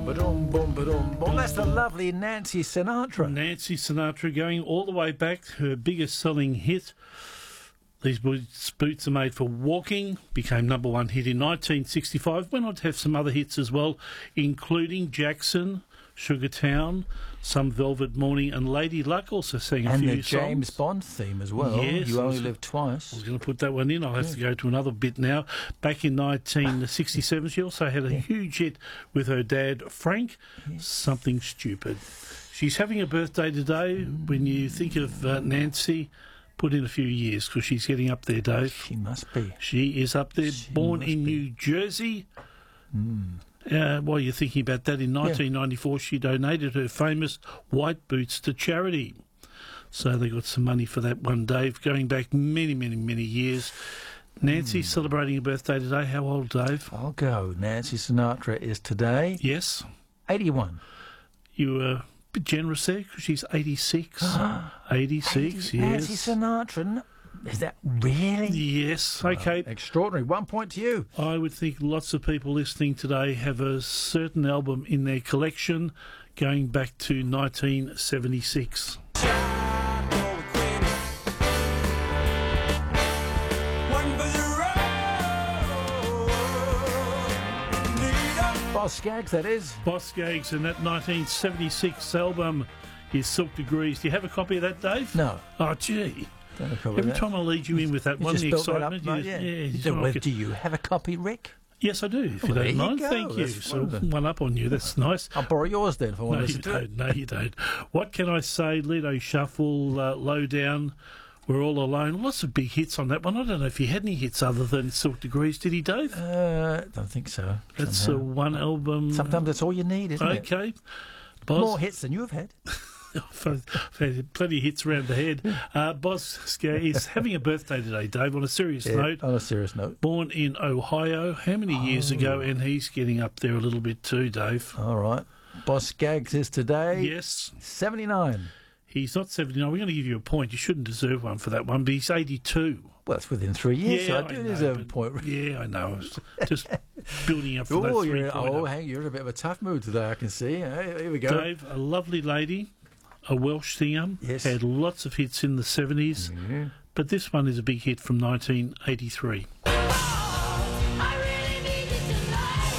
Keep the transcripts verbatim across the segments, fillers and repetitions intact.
ba-dum, boom, ba-dum. Well, that's the lovely Nancy Sinatra. Nancy Sinatra going all the way back. Her biggest selling hit, These Boots, boots Are Made for Walking, became number one hit in nineteen sixty-five. Went on to have some other hits as well, including Jackson, Sugartown, Some Velvet Morning, and Lady Luck also sang a and few the James songs. Bond theme as well. Yes, You I Only was- Live Twice. I was going to put that one in. I'll have Yeah. to go to another bit now. Back in nineteen sixty-seven, she also had a Yeah. huge hit with her dad, Frank, Something Stupid. She's having a birthday today. When you think of uh, Nancy, put in a few years because she's getting up there, Dave. She must be. She is up there, She born must in be. New Jersey. Mm. Uh, while you're thinking about that, in nineteen ninety-four, she donated her famous white boots to charity. So they got some money for that one, Dave, going back many, many, many years. Nancy celebrating a birthday today. How old, Dave? I'll go. Nancy Sinatra is today Yes. eighty-one. You were a bit generous there because she's eighty-six. eighty-six, Nancy yes. Sinatra. No- Is that really? Yes, okay. Extraordinary. One point to you. I would think lots of people listening today have a certain album in their collection going back to nineteen seventy-six. Boss Skaggs, that is. Boss Skaggs, and that nineteen seventy-six album is Silk Degrees. Do you have a copy of that, Dave? No. Oh, gee. Don't have a copy Every of that. time I lead you in with that You one, just the built that excitement. up, mate, you- yeah. yeah, Do, you well, like do it. you have a copy, Rick? Yes, I do, if you Well, there don't you mind. go. Thank you. That's So, wonderful. one up on you. That's nice. I'll borrow yours then if I want No, to you listen to it. don't. No, you don't. What can I say? Lido Shuffle, uh, Low Down, We're All Alone. Lots of big hits on that one. I don't know if he had any hits other than Silk Degrees. Did he, Dave? Uh, don't think so. That's uh, somehow. one album. Sometimes that's all you need, isn't it? Okay. Boz, More hits than you've had. I've had plenty of hits around the head. Uh, Boz Skaggs is having a birthday today, Dave, on a serious Yeah, note. on a serious note. Born in Ohio. How many years Oh. ago? And he's getting up there a little bit too, Dave. All right. Boss Skaggs is today Yes. seventy-nine. He's not seventy-nine. We're going to give you a point. You shouldn't deserve one for that one, but he's eighty-two. Well, it's within three years, so I do know, deserve a but- point. Yeah, I know. It's just building up for Oh, that three you're, pointer. oh, hang, you're in a bit of a tough mood today, I can see. Hey, here we go. Dave, a lovely lady, a Welsh singer, Yes. had lots of hits in the seventies, Yeah. but this one is a big hit from nineteen eighty-three. I really need you tonight.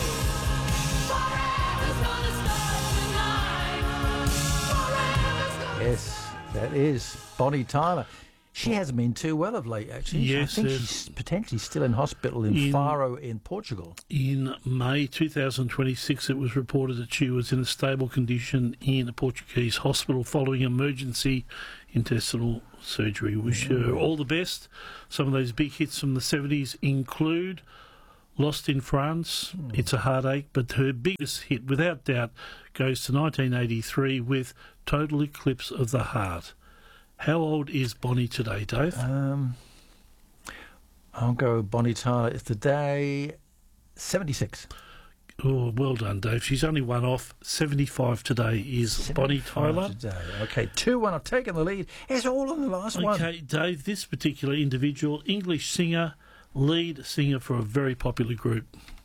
Forever's gonna start tonight. Forever's gonna Yes, that is Bonnie Tyler. She hasn't been too well of late, actually. Yes, I think uh, she's potentially still in hospital in, in- Faro in Portugal. In May two thousand twenty-six, it was reported that she was in a stable condition in a Portuguese hospital following emergency intestinal surgery. Wish her all the best. Some of those big hits from the seventies include Lost in France, It's a Heartache, but her biggest hit, without doubt, goes to nineteen eighty-three with Total Eclipse of the Heart. How old is Bonnie today, Dave? Um, I'll go Bonnie Tyler. It's today seventy-six. Oh, well done, Dave. She's only one off. seventy-five today is Bonnie seventy-five Tyler. Today. Okay, two one. I've taken the lead. It's all on the last one. Okay, Dave, this particular individual, English singer, lead singer for a very popular group.